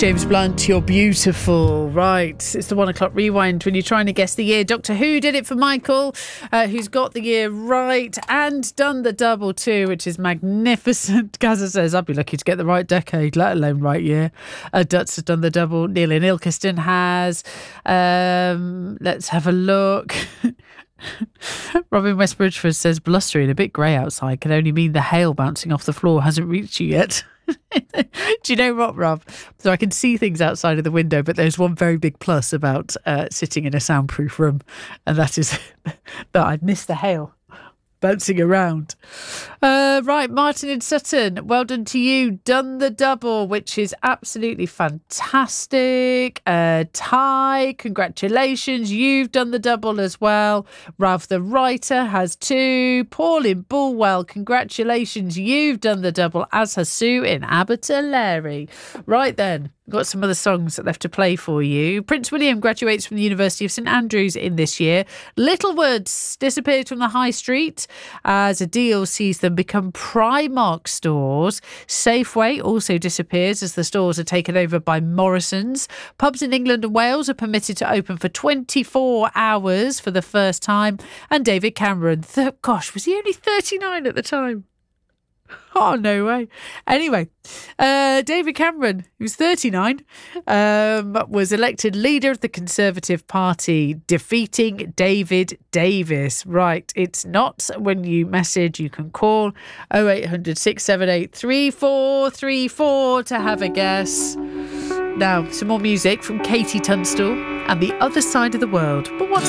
James Blunt, you're beautiful. Right, it's the 1 o'clock rewind when you're trying to guess the year. Doctor Who did it for Michael, who's got the year right and done the double too, which is magnificent. Gaza says, I'd be lucky to get the right decade, let alone right year. Dutz has done the double. Neil in Ilkeston has. Let's have a look. Robin West Bridgeford says, blustery and a bit grey outside can only mean the hail bouncing off the floor hasn't reached you yet. Do you know what, Rob? So I can see things outside of the window, but there's one very big plus about sitting in a soundproof room, and that is that I'd miss the hail bouncing around. Right, Martin in Sutton, well done to you. Done the double, which is absolutely fantastic. Ty, congratulations. You've done the double as well. Rav the writer has 2. Paul in Bulwell, congratulations. You've done the double, as has Sue in Abertillery. Right then. We've got some other songs left to play for you. Prince William graduates from the University of St Andrews in this year. Littlewoods disappears from the high street as a deal sees them become Primark stores. Safeway also disappears as the stores are taken over by Morrison's. Pubs in England and Wales are permitted to open for 24 hours for the first time. And David Cameron, was he only 39 at the time? Oh, no way. Anyway, David Cameron, who's 39, was elected leader of the Conservative Party, defeating David Davis. Right, it's not when you message, you can call 0800 678 3434 to have a guess. Now, some more music from Katie Tunstall and The Other Side of the World. But what's